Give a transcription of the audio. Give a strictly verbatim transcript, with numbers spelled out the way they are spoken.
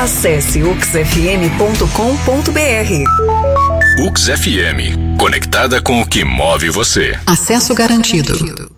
Acesse u x f m ponto com ponto b r. U X F M, conectada com o que move você. Acesso garantido.